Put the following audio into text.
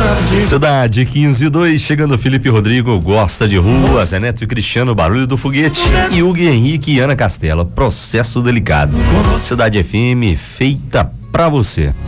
Cidade 15:02, chegando Felipe Rodrigo, gosta de rua, Zé Neto e Cristiano, barulho do foguete, e Hugo Henrique e Ana Castela, processo delicado. Cidade FM, feita pra você.